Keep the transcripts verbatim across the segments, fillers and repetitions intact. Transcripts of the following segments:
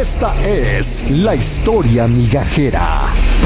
Esta es la historia migajera.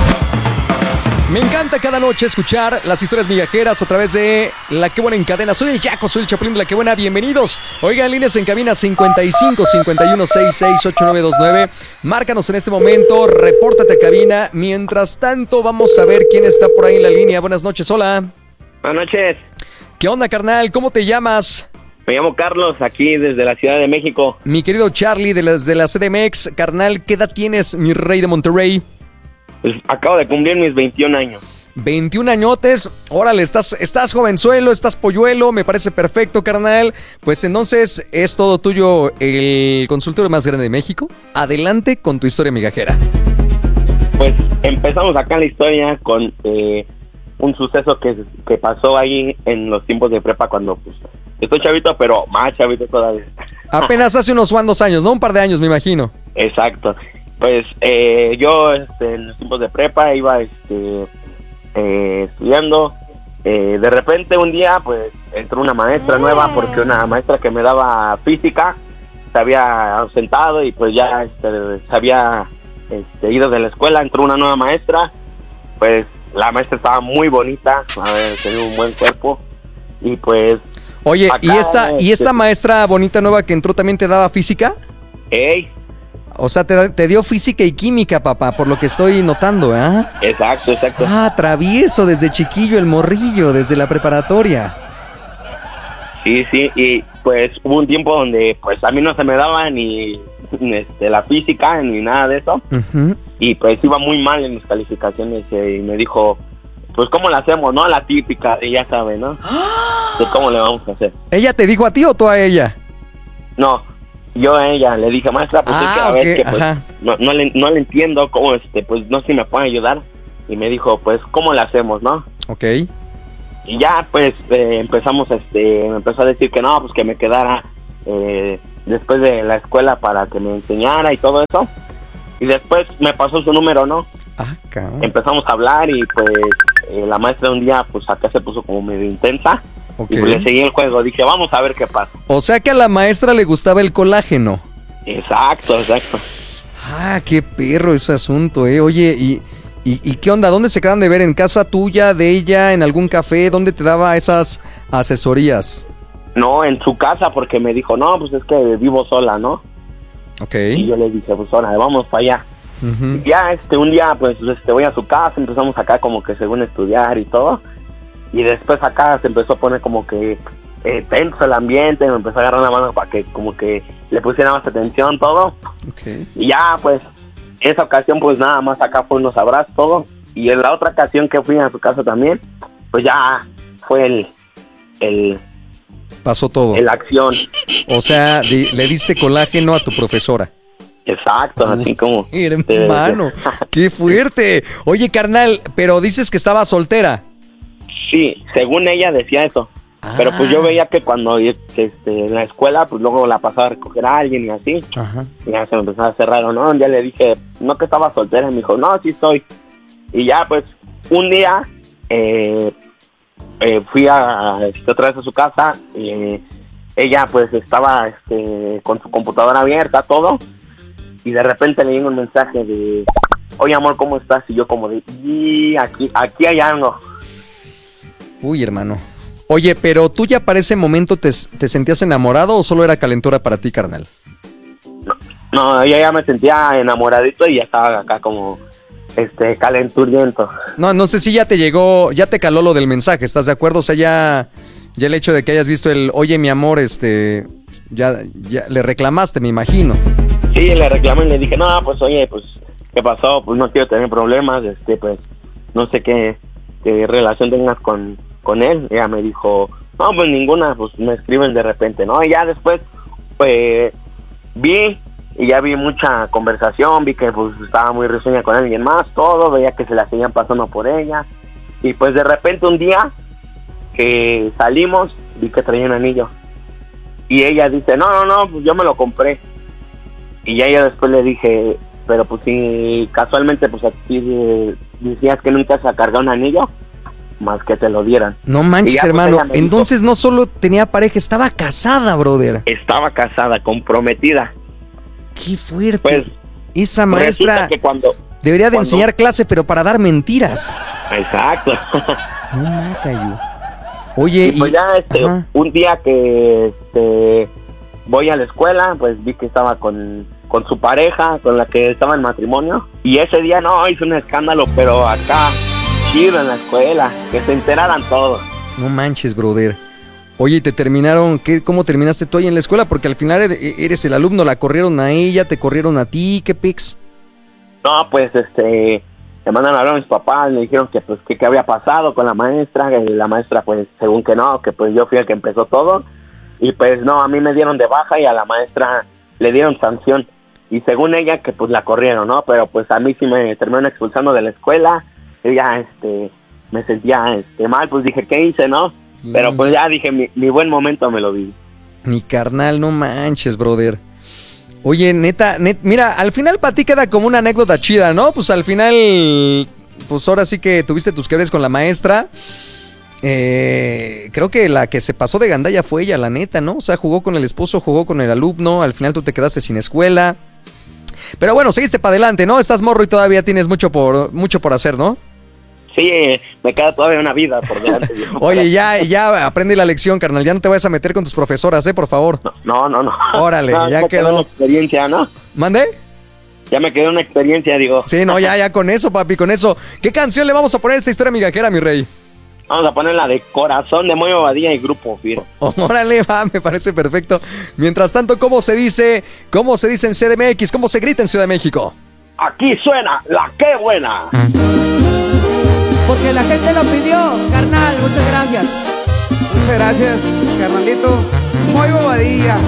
Me encanta cada noche escuchar las historias migajeras a través de La Que Buena en cadena. Soy el Yaco, soy el Chapulín de La Que Buena. Bienvenidos. Oigan, líneas en cabina cincuenta y cinco, cincuenta y uno, sesenta y seis, ochenta y nueve veintinueve. Márcanos en este momento, repórtate a cabina. Mientras tanto, vamos a ver quién está por ahí en la línea. Buenas noches, hola. Buenas noches. ¿Qué onda, carnal? ¿Cómo te llamas? Me llamo Carlos, aquí desde la Ciudad de México. Mi querido Charlie de, las, de la C D M X. Carnal, ¿qué edad tienes, mi rey de Monterrey? Pues acabo de cumplir mis veintiún años. veintiún añotes, órale, estás, estás jovenzuelo, estás polluelo, me parece perfecto, carnal. Pues entonces es todo tuyo el consultorio más grande de México. Adelante con tu historia migajera. Pues empezamos acá la historia con eh, un suceso que, que pasó ahí en los tiempos de prepa cuando pues estoy chavito, pero más chavito todavía. Apenas hace unos cuantos años, ¿no? Un par de años, me imagino. Exacto. Pues eh, yo este, en los tiempos de prepa iba este, eh, estudiando. Eh, de repente un día pues entró una maestra nueva porque una maestra que me daba física se había ausentado y pues ya este, se había este, ido de la escuela. Entró una nueva maestra. Pues la maestra estaba muy bonita, a ver, tenía un buen cuerpo y pues... Oye, acá, ¿y esta, ¿y esta maestra bonita nueva que entró también te daba física? ¡Ey! O sea, te, te dio física y química, papá, por lo que estoy notando, ¿eh? Exacto, exacto. Ah, travieso, desde chiquillo el morrillo, desde la preparatoria. Sí, sí, y pues hubo un tiempo donde pues a mí no se me daba ni, ni este, la física ni nada de eso. Uh-huh. Y pues iba muy mal en mis calificaciones eh, y me dijo, pues ¿cómo la hacemos, no? La típica, y ya sabe, ¿no? De cómo le vamos a hacer. ¿Ella te dijo a ti o tú a ella? No, yo a ella le dije, maestra, pues ah, es que a okay, ver, que pues no, no, le, no le entiendo cómo, este, pues no sé si me puede ayudar. Y me dijo, pues, ¿cómo la hacemos, no? Ok. Y ya, pues, eh, empezamos, este, me empezó a decir que no, pues que me quedara eh, después de la escuela para que me enseñara y todo eso. Y después me pasó su número, ¿no? Ah, cabrón. Empezamos a hablar y pues eh, la maestra un día, pues acá se puso como medio intensa. Okay. Y pues le seguí el juego, dije, vamos a ver qué pasa. O sea que a la maestra le gustaba el colágeno. Exacto, exacto. Ah, qué perro ese asunto, eh. Oye, ¿y, y, y qué onda? ¿Dónde se quedan de ver? ¿En casa tuya, de ella, en algún café? ¿Dónde te daba esas asesorías? No, en su casa, porque me dijo, no, pues es que vivo sola, ¿no? Ok. Y yo le dije, pues ahora, vamos para allá. Uh-huh. Y ya, este, un día, pues, este, voy a su casa, empezamos acá como que según estudiar y todo. Y después acá se empezó a poner como que eh, tenso el ambiente, me empezó a agarrar la mano para que como que le pusiera más atención, todo. Okay. Y ya, pues, esa ocasión, pues nada más acá fue unos abrazos, todo. Y en la otra ocasión que fui a su casa también, pues ya fue el... el pasó todo. La acción. O sea, di, le diste colágeno a tu profesora. Exacto, uh, así como... Hermano, qué fuerte. Oye, carnal, pero dices que estaba soltera. Sí, según ella decía eso. Ah. Pero pues yo veía que cuando este, en la escuela, pues luego la pasaba a recoger a alguien y así. Ajá. Y ya se me empezaba a hacer raro, ¿no? Un día le dije, no que estaba soltera, y me dijo, no, sí estoy. Y ya, pues, un día eh, eh, fui a, este, otra vez a su casa y eh, ella pues estaba este, con su computadora abierta, todo. Y de repente le llegó un mensaje de, oye amor, ¿cómo estás? Y yo como de, y aquí, aquí hay algo. Uy, hermano. Oye, pero tú ya para ese momento te, te sentías enamorado o solo era calentura para ti, carnal? No, no, yo ya me sentía enamoradito y ya estaba acá como este calenturiento. No, no sé si ya te llegó, ya te caló lo del mensaje, ¿estás de acuerdo? O sea, ya, ya el hecho de que hayas visto el, oye, mi amor, este, ya, ya le reclamaste, me imagino. Sí, le reclamé y le dije, no, pues oye, pues, ¿qué pasó? Pues no quiero tener problemas, este, pues, no sé qué, qué relación tengas con... con él. Ella me dijo, no, pues ninguna, pues me escriben de repente, ¿no? Y ya después, pues, vi, y ya vi mucha conversación, vi que pues estaba muy risueña con alguien más, todo, veía que se la seguían pasando por ella, y pues de repente un día, que salimos, vi que traía un anillo, y ella dice, no, no, no, pues yo me lo compré, y ya yo después le dije, pero pues si casualmente, pues aquí eh, decías que nunca se ha cargado un anillo, más que te lo dieran. No manches, ya, hermano, pues entonces dijo, no solo tenía pareja, estaba casada, brother. Estaba casada, comprometida. Qué fuerte. Pues esa maestra que cuando, debería de cuando... enseñar clase, pero para dar mentiras. Exacto. No macayo. Oye, y pues y... ya este, un día que este, voy a la escuela, pues vi que estaba con, con su pareja, con la que estaba en matrimonio. Y ese día no, hizo un escándalo, pero acá, chido en la escuela, que se enteraran todos. No manches, brother. Oye, ¿y te terminaron? ¿Qué, ¿Cómo terminaste tú ahí en la escuela? Porque al final eres el alumno, la corrieron a ella, te corrieron a ti, ¿qué pics? No, pues este, me mandaron a hablar a mis papás, me dijeron que pues que qué había pasado con la maestra, que la maestra pues según que no, que pues yo fui el que empezó todo, y pues no, a mí me dieron de baja y a la maestra le dieron sanción, y según ella que pues la corrieron, ¿no? Pero pues a mí sí me terminaron expulsando de la escuela, y ya este, me sentía este mal, pues dije, ¿qué hice, no? Pero pues ya dije, mi, mi buen momento me lo vi. Mi carnal, no manches, brother. Oye, neta, net, mira, al final para ti queda como una anécdota chida, ¿no? Pues al final, pues ahora sí que tuviste tus quebres con la maestra. Eh, creo que la que se pasó de gandalla fue ella, la neta, ¿no? O sea, jugó con el esposo, jugó con el alumno, al final tú te quedaste sin escuela. Pero bueno, seguiste para adelante, ¿no? Estás morro y todavía tienes mucho por, mucho por hacer, ¿no? Sí, me queda todavía una vida por delante. Oye, ya, ya aprende la lección, carnal. Ya no te vayas a meter con tus profesoras, ¿eh? Por favor. No, no, no. Órale, no, ya quedó. Una experiencia, ¿no? ¿Mande? Ya me quedó una experiencia, digo. Sí, no, ya, ya con eso, papi, con eso. ¿Qué canción le vamos a poner a esta historia migajera, mi rey? Vamos a poner la de Corazón de Moy Bobadilla y Grupo Firme. Órale, va, me parece perfecto. Mientras tanto, ¿cómo se dice? ¿Cómo se dice en C D M X? ¿Cómo se grita en Ciudad de México? Aquí suena la que buena. Porque la gente lo pidió, carnal, muchas gracias. Muchas gracias, carnalito. Moy Bobadilla.